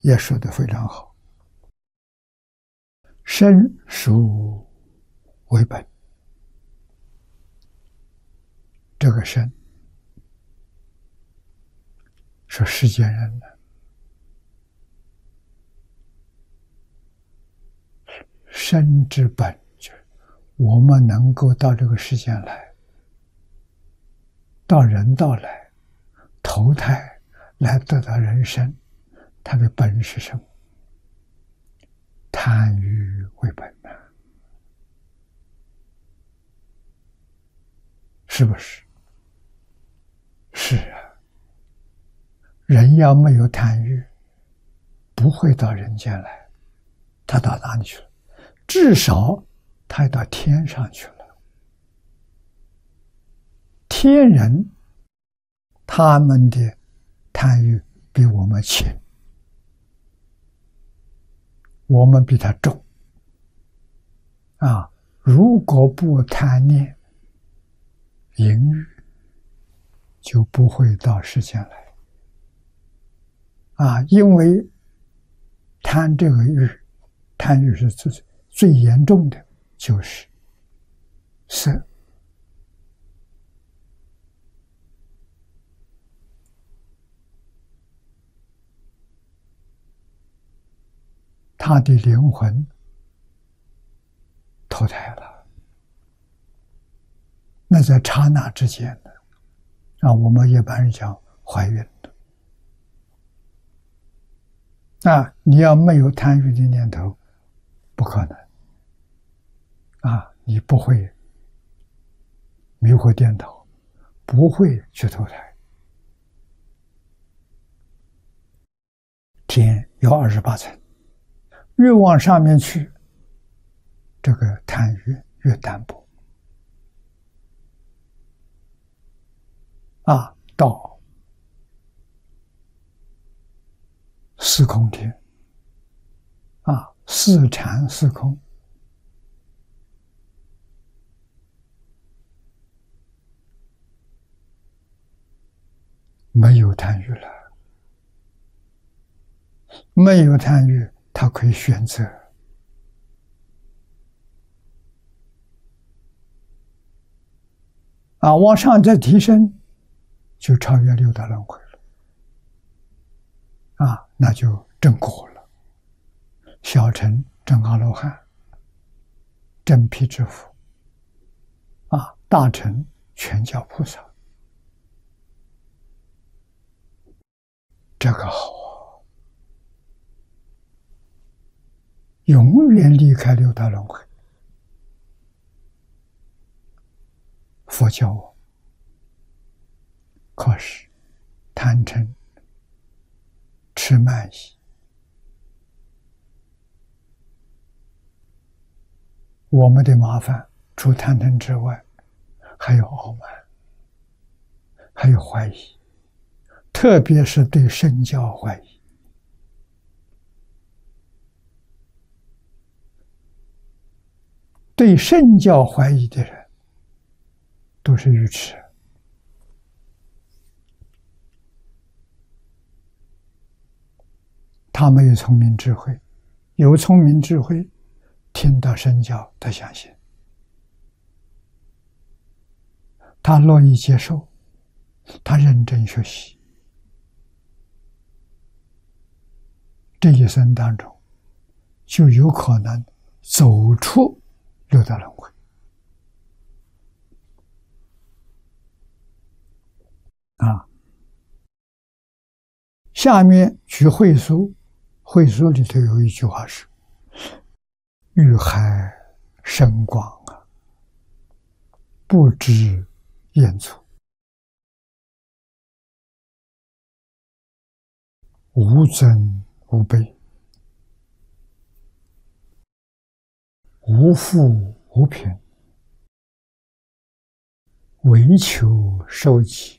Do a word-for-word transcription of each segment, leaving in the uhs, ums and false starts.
也说得非常好。身属为本，这个身是世间人的，身之本就是我们能够到这个世间来，到人道来，投胎来得到人生，它的本是什么？贪欲为本呐，是不是？是啊，人要没有贪欲，不会到人间来，他到哪里去了？至少他到天上去了。天人他们的贪欲比我们轻，我们比他重啊！如果不贪念淫欲，就不会到世间来啊！因为贪这个欲，贪欲是最最严重的，就是色。他的灵魂投胎了，那在刹那之间呢，啊，我们一般人讲怀孕的，啊，你要没有贪欲的念头，不可能，啊，你不会迷惑颠倒，不会去投胎。天有二十八层。越往上面去，这个贪欲越淡薄啊，到四空天啊，四禅四空，没有贪欲了，没有贪欲，他可以选择啊，往上再提升，就超越六道轮回了啊，那就正果了，小乘正阿罗汉，正辟支佛啊，大乘全教菩萨，这个好啊，永远离开六道轮回。佛教我可是贪嗔痴慢疑，我们的麻烦除贪嗔之外，还有傲慢，还有怀疑，特别是对圣教怀疑。对圣教怀疑的人都是愚痴，他没有聪明智慧，有聪明智慧，听到圣教他相信，他乐意接受，他认真学习，这一生当中就有可能走出六道轮回啊。下面举慧疏，慧疏里头有一句话是：欲海深广啊，不知厌足，无尊无卑，无富无贫，唯求受己，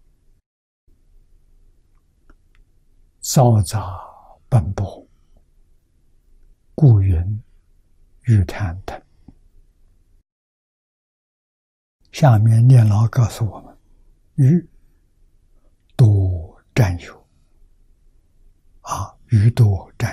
嘈杂奔波，故云欲贪腾。下面念老告诉我们：欲多占有啊， 鱼多占